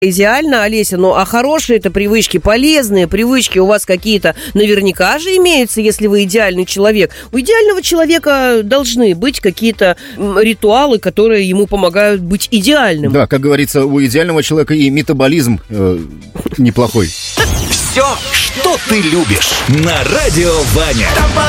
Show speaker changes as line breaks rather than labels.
идеально, Олеся, ну, а хорошие это привычки, полезные привычки у вас какие-то наверняка же имеются, если вы идеальный человек. У идеального человека должны быть какие-то ритуалы, которые ему помогают быть идеальным.
Да, как говорится, у идеального человека и метаболизм неплохой.
Все, что ты любишь, на Радио Ваня.